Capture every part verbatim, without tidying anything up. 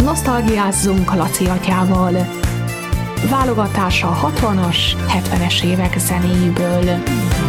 Nosztalgiázzunk Laci atyával. Válogatása a hatvanas, hetvenes évek zenéiből.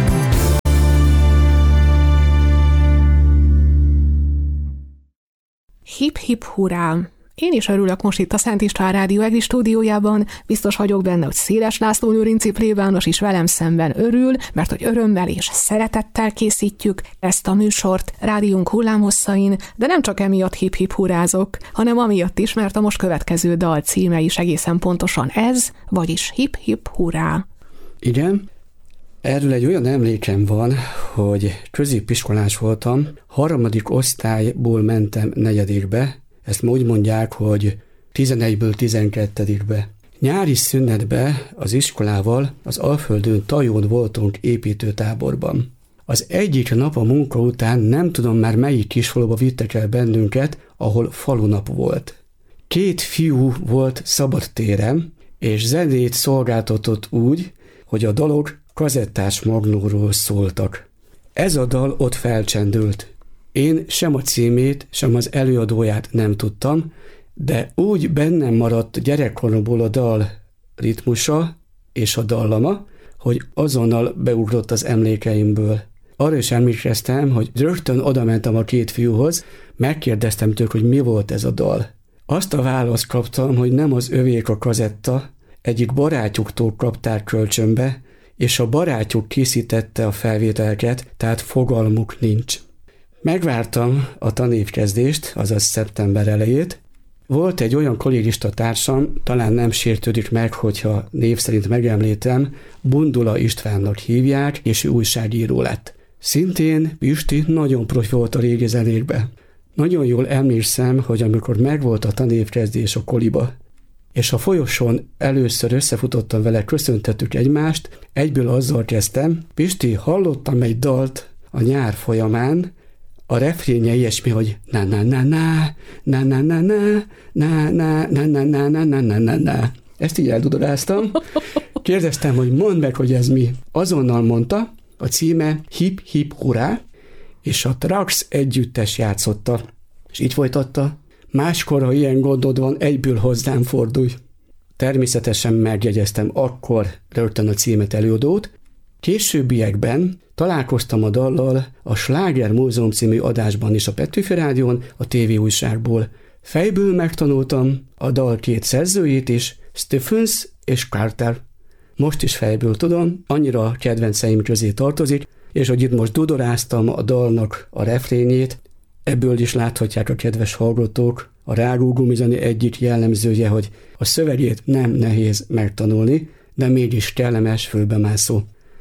Hip-hip hurrá! Én is örülök most itt a Szent István Rádió Egri stúdiójában, biztos vagyok benne, hogy Széles László Lőrinci plébános is velem szemben örül, mert hogy örömmel és szeretettel készítjük ezt a műsort rádiónk hullámhosszain, de nem csak emiatt hip-hip hurrázok, hanem amiatt is, mert a most következő dal címe is egészen pontosan ez, vagyis hip-hip hurrá. Igen, erről egy olyan emlékem van, hogy középiskolás voltam, harmadik osztályból mentem negyedikbe, ezt úgy mondják, hogy tizenegyből tizenkettedikbe. Nyári szünetbe az iskolával az Alföldön Tajón voltunk építőtáborban. Az egyik nap a munka után nem tudom már melyik kisfaluba vittek el bennünket, ahol falunap volt. Két fiú volt szabadtéren, és zenét szolgáltatott úgy, hogy a dalok kazettás magnóról szóltak. Ez a dal ott felcsendült. Én sem a címét, sem az előadóját nem tudtam, de úgy bennem maradt gyerekkoromból a dal ritmusa és a dallama, hogy azonnal beugrott az emlékeimből. Arra is emlékeztem, hogy rögtön odamentem a két fiúhoz, megkérdeztem tőlük, hogy mi volt ez a dal. Azt a választ kaptam, hogy nem az övék a kazetta, egyik barátjuktól kapták kölcsönbe, és a barátjuk készítette a felvételeket, tehát fogalmuk nincs. Megvártam a tanévkezdést, azaz szeptember elejét. Volt egy olyan kollégista társam, talán nem sértődik meg, hogyha név szerint megemlítem, Bundula Istvánnak hívják, és ő újságíró lett. Szintén Pisti nagyon profi volt a régi zenékbe. Nagyon jól emlékszem, hogy amikor megvolt a tanévkezdés a koliba, és a folyosón először összefutottam vele, köszöntettük egymást, egyből azzal kezdtem, Pisti, hallottam egy dalt a nyár folyamán, a refrénje ilyesmi, hogy na na na na na na na na na na na na na na na na na na. Ezt így eldudoráztam. Kérdeztem, hogy mondd meg, hogy ez mi. Azonnal mondta, a címe Hip Hip Hurrá, és a Trax együttes játszotta. És így folytatta, máskor, ha ilyen gondod van, egyből hozzám fordulj. Természetesen megjegyeztem akkor rögtön a címet, előadót. Későbbiekben találkoztam a dallal a Sláger Múzeum című adásban is a Petőfi Rádión, a tévéújságból. Fejből megtanultam a dal két szerzőjét is, Stephens és Carter. Most is fejből tudom, annyira a kedvenceim közé tartozik, és hogy itt most dudoráztam a dalnak a refrénjét, ebből is láthatják a kedves hallgatók, a rágógumizani egyik jellemzője, hogy a szövegét nem nehéz megtanulni, de mégis kellemes, fölbemászó.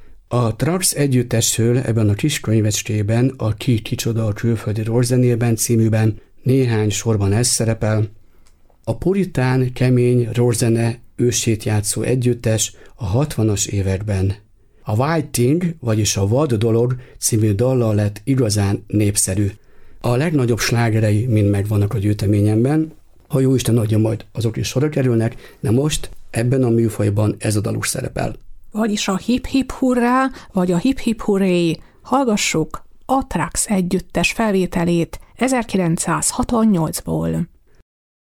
A Trax együttesről ebben a kis könyvecskében, a Ki kicsoda a külföldi rockzenében címűben néhány sorban ez szerepel. A puritán, kemény rockzene ősét játszó együttes a hatvanas években. A Wild Thing, vagyis a Vad dolog című dallal lett igazán népszerű. A legnagyobb slágerei mind megvannak a gyűjteményemben, ha jóisten adja, majd azok is sorra kerülnek, de most ebben a műfajban ez a daluk szerepel. Vagyis a hip-hip hurrá, vagy a hip-hip hurré. Hallgassuk a Trax együttes felvételét ezerkilencszázhatvannyolcból.